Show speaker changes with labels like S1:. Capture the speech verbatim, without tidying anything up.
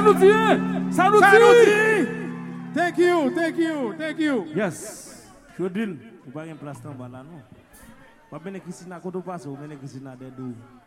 S1: Saluti, saluti.
S2: Saluti. Thank you, thank you, thank you.
S1: Yes. Chodil, vous pas un place dans balano. Pas bien que si na koto passe, ou bien que si na dedu.